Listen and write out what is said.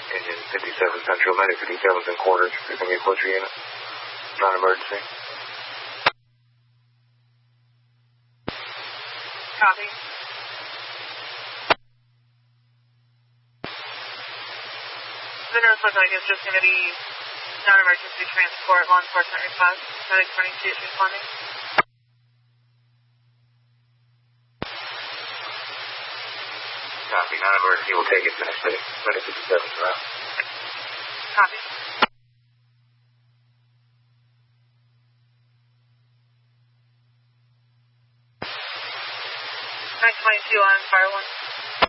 Engine 57 Central, 9057's in quarters. There's going to be a closer unit. Non-emergency. Copy. The notes look like it's just going to be non-emergency transport, law enforcement request. Medic 22 is responding. Copy. Non-emergency will take it. Medic 57's around. Copy. Medic 22 on fire 1.